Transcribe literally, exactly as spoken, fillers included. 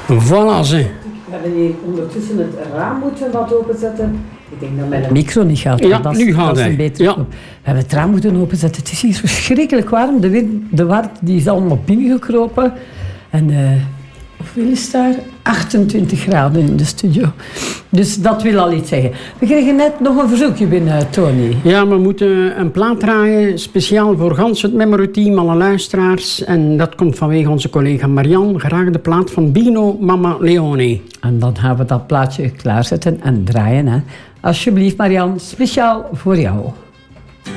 Voilà, ze. We hebben hier ondertussen het raam moeten wat openzetten. Ik denk dat mijn micro niet gaat. Ja, dat nu gaat hij. hij. Beter Ja. We hebben het raam moeten openzetten. Het is hier verschrikkelijk warm. De, wind, de waard die is allemaal binnengekropen. En uh, hoeveel is daar? achtentwintig graden in de studio. Dus dat wil al iets zeggen. We kregen net nog een verzoekje binnen, Tony. Ja, we moeten een plaat draaien, speciaal voor gans het Memory-team, alle luisteraars. En dat komt vanwege onze collega Marianne. Graag de plaat van Bino Mama Leone. En dan gaan we dat plaatje klaarzetten en draaien. Hè. Alsjeblieft, Marianne, speciaal voor jou.